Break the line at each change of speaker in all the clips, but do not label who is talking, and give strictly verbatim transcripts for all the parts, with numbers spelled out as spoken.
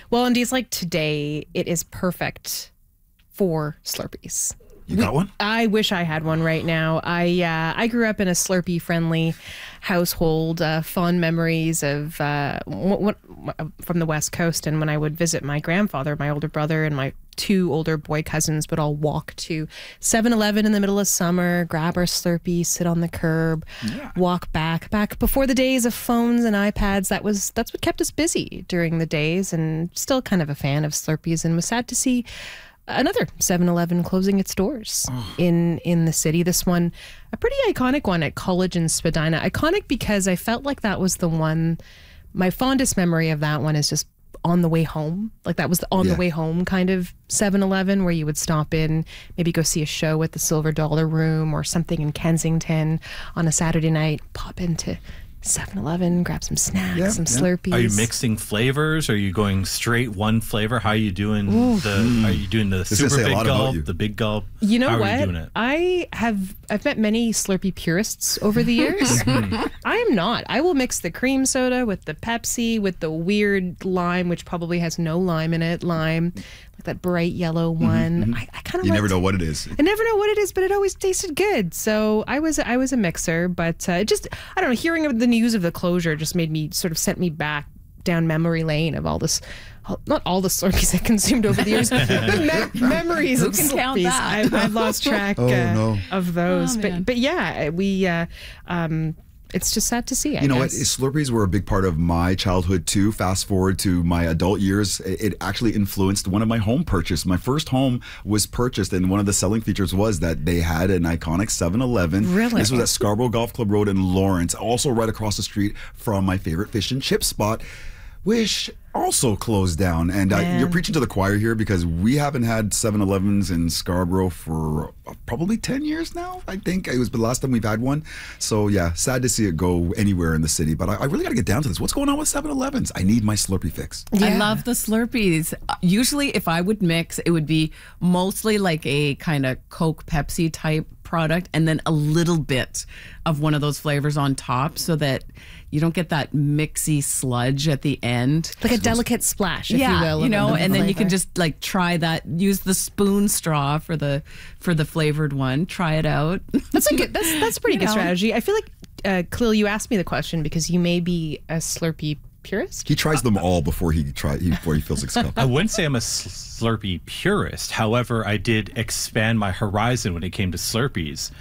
Well, on days like today, it is perfect for Slurpees.
You got one?
I wish I had one right now. I uh, I grew up in a Slurpee-friendly household. Uh, fond memories of uh, w- w- from the West Coast, and when I would visit my grandfather, my older brother, and my two older boy cousins would all walk to seven eleven in the middle of summer, grab our Slurpee, sit on the curb, yeah. walk back. Back before the days of phones and iPads, that was that's what kept us busy during the days. And still kind of a fan of Slurpees, and was sad to see another seven eleven closing its doors oh. in in the city. This one, a pretty iconic one at College and Spadina. Iconic because I felt like that was the one, my fondest memory of that one is just on the way home. Like that was the on yeah. the way home kind of seven eleven where you would stop in, maybe go see a show at the Silver Dollar Room or something in Kensington on a Saturday night, pop into seven eleven, grab some snacks, yeah, some yeah. Slurpees.
Are you mixing flavors? Are you going straight one flavor? How are you doing Ooh. the mm. Are you doing the
this
super big gulp, the big gulp?
You know
How
what?
Are you doing it?
I have I've met many Slurpee purists over the years. I am not. I will mix the cream soda with the Pepsi, with the weird lime, which probably has no lime in it, lime. That bright yellow one.
Mm-hmm.
I, I kind of
you never know what it is.
I never know what it is, but it always tasted good. So I was I was a mixer, but uh, it just I don't know. Hearing of the news of the closure just made me sort of sent me back down memory lane of all this. Not all the Slurpees I consumed over the years, but me- memories
Who
of
can
Slurpees.
count that?
I've, I've lost track
oh,
uh,
no.
of those.
Oh,
but but yeah, we. Uh, um, It's just sad to see, I
You know
guess.
what? Slurpees were a big part of my childhood too. Fast forward to my adult years, it actually influenced one of my home purchases. My first home was purchased, and one of the selling features was that they had an iconic seven eleven.
Really?
This was at Scarborough Golf Club Road in Lawrence, also right across the street from my favorite fish and chip spot, which also closed down. And uh, you're preaching to the choir here because we haven't had seven elevens in Scarborough for uh, probably ten years now, I think. It was the last time we've had one. So yeah, sad to see it go anywhere in the city. But I, I really got to get down to this. What's going on with seven elevens? I need my Slurpee fix.
Yeah. I love the Slurpees. Usually if I would mix, it would be mostly like a kind of Coke Pepsi type product and then a little bit of one of those flavors on top so that you don't get that mixy sludge at the end.
Like a delicate splash, if
yeah,
you will.
you know, and then
flavor.
you can just like try that, use the spoon straw for the for the flavored one, try it out.
That's a good, that's, that's a pretty
You
good
know.
strategy. I feel like, uh, Khalil, you asked me the question because you may be a Slurpee purist.
He tries them all before he try before he feels like
I wouldn't say I'm a Slurpee purist. However, I did expand my horizon when it came to Slurpees.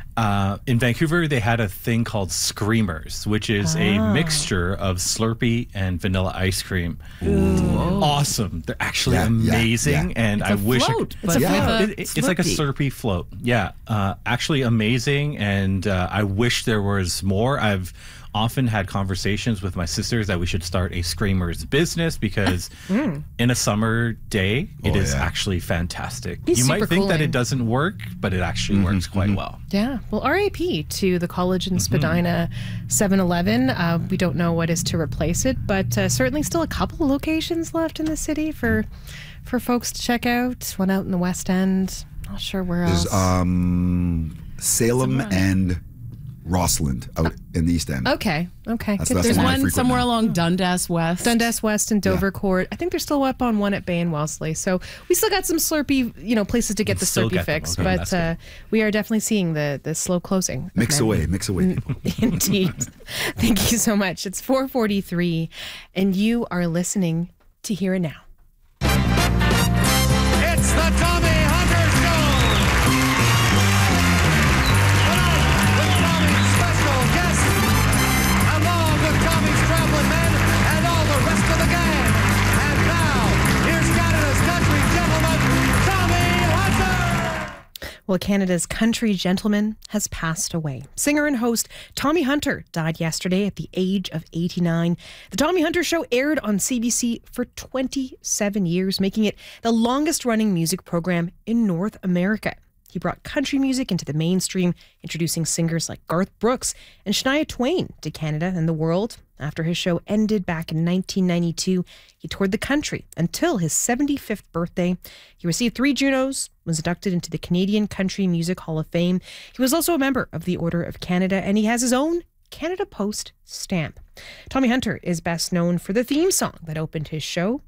Uh, in Vancouver, they had a thing called Screamers, which is
ah.
a mixture of Slurpee and vanilla ice cream.
Ooh.
Awesome. They're actually
Yeah, yeah,
amazing.
yeah.
And
It's
I
a
wish
float,
I,
but
it's,
yeah.
a, it, it's like a Slurpee float. Yeah. Uh, actually amazing. And uh, I wish there was more. I've often had conversations with my sisters that we should start a Screamers business because mm. in a summer day, it
Oh,
is
yeah.
actually fantastic.
Be
you might
super
think that
cooling.
it doesn't work, but it actually
Mm-hmm,
works quite
mm-hmm.
well.
Yeah. Well, R I P to the College and Spadina seven eleven. Uh, we don't know what is to replace it, but uh, certainly still a couple of locations left in the city for for folks to check out. One out in the West End. Not sure where else.
There's um, Salem and Rossland out in the East End.
Okay. Okay.
That's-
Good.
that's
There's
the one I
one
frequent
Somewhere
now.
along Dundas West.
Dundas West and Dover Court. I think they're still up on one at Bay and Wellesley. So we still got some Slurpee, you know, places to get
You
the
still
Slurpee
get them.
fix.
Okay,
but
that's
uh, we are definitely seeing the the slow closing. of
Mix
many.
away, mix away, people.
Indeed. Thank you so much. It's four forty-three, and you are listening to Hear It Now.
It's the Tommy Hunter Show! Tonight, with Tommy's special guest, along with Tommy's traveling men and all the rest of the gang. And now, here's Canada's country gentleman, Tommy Hunter!
Well, Canada's country gentleman has passed away. Singer and host Tommy Hunter died yesterday at the age of eighty-nine. The Tommy Hunter Show aired on C B C for twenty-seven years, making it the longest-running music program in North America. He brought country music into the mainstream, introducing singers like Garth Brooks and Shania Twain to Canada and the world. After his show ended back in nineteen ninety-two, he toured the country until his seventy-fifth birthday. He received three Junos, was inducted into the Canadian Country Music Hall of Fame. He was also a member of the Order of Canada, and he has his own Canada Post stamp. Tommy Hunter is best known for the theme song that opened his show,